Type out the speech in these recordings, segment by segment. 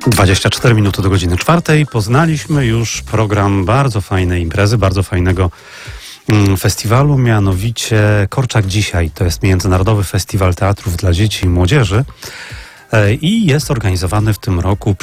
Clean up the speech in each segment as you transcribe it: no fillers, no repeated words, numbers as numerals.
24 minuty do godziny 4. Poznaliśmy już program bardzo fajnej imprezy, bardzo fajnego festiwalu, mianowicie Korczak Dzisiaj. To jest Międzynarodowy Festiwal Teatrów dla Dzieci i Młodzieży i jest organizowany w tym roku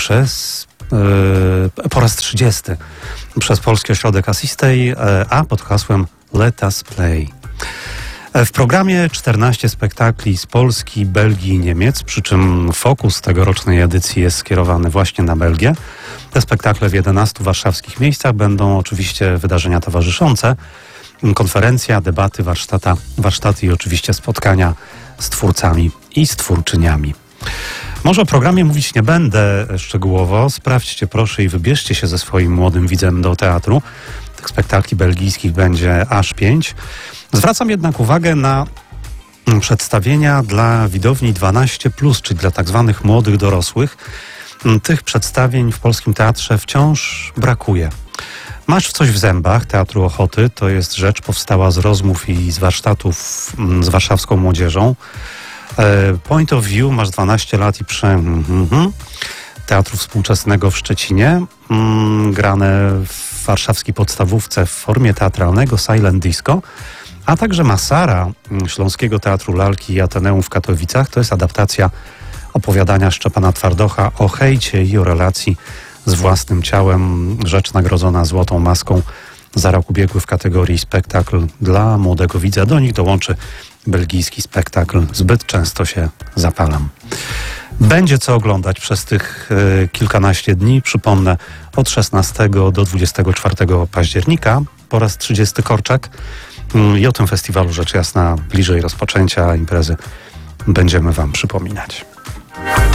po raz 30 przez Polski Ośrodek Asistej, a pod hasłem Let Us Play. W programie 14 spektakli z Polski, Belgii i Niemiec, przy czym fokus tegorocznej edycji jest skierowany właśnie na Belgię. Te spektakle w 11 warszawskich miejscach będą oczywiście wydarzenia towarzyszące, konferencja, debaty, warsztaty i oczywiście spotkania z twórcami i z twórczyniami. Może o programie mówić nie będę szczegółowo. Sprawdźcie proszę i wybierzcie się ze swoim młodym widzem do teatru. Tych spektakli belgijskich będzie aż 5. Zwracam jednak uwagę na przedstawienia dla widowni 12+, czyli dla tak zwanych młodych dorosłych. Tych przedstawień w polskim teatrze wciąż brakuje. Masz coś w zębach Teatru Ochoty. To jest rzecz powstała z rozmów i z warsztatów z warszawską młodzieżą. Point of View, masz 12 lat i Teatru Współczesnego w Szczecinie. Grane w warszawskiej podstawówce w formie teatralnego Silent Disco. A także Masara Śląskiego Teatru Lalki i Ateneum w Katowicach. To jest adaptacja opowiadania Szczepana Twardocha o hejcie i o relacji z własnym ciałem. Rzecz nagrodzona Złotą Maską za rok ubiegły w kategorii spektakl dla młodego widza. Do nich dołączy belgijski spektakl Zbyt często się zapalam. Będzie co oglądać przez tych kilkanaście dni. Przypomnę, od 16 do 24 października po raz 30 Korczak. I o tym festiwalu rzecz jasna bliżej rozpoczęcia imprezy będziemy Wam przypominać.